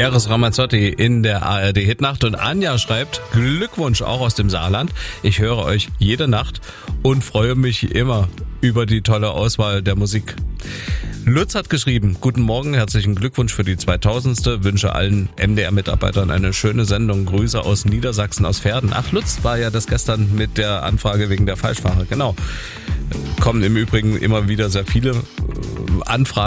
Eros Ramazzotti in der ARD Hitnacht und Anja schreibt, Glückwunsch auch aus dem Saarland. Ich höre euch jede Nacht und freue mich immer über die tolle Auswahl der Musik. Lutz hat geschrieben, guten Morgen, herzlichen Glückwunsch für die 2000. Wünsche allen MDR-Mitarbeitern eine schöne Sendung. Grüße aus Niedersachsen, aus Verden. Ach, Lutz war ja das gestern mit der Anfrage wegen der Falschfahrer. Genau. Kommen im Übrigen immer wieder sehr viele Anfragen